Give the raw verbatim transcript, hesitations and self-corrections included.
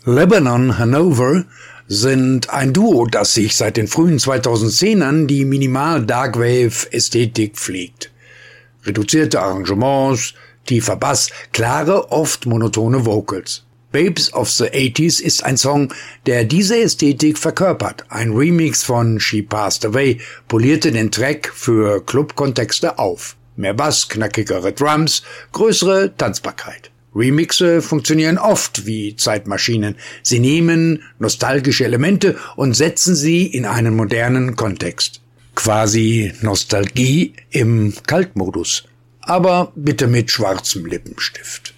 Lebanon Hanover sind ein Duo, das sich seit den frühen zweitausendzehnern die Minimal-Darkwave-Ästhetik pflegt. Reduzierte Arrangements, tiefer Bass, klare, oft monotone Vocals. Babes of the eighties ist ein Song, der diese Ästhetik verkörpert. Ein Remix von She Passed Away polierte den Track für Club-Kontexte auf. Mehr Bass, knackigere Drums, größere Tanzbarkeit. Remixe funktionieren oft wie Zeitmaschinen. Sie nehmen nostalgische Elemente und setzen sie in einen modernen Kontext. Quasi Nostalgie im Kaltmodus. Aber bitte mit schwarzem Lippenstift.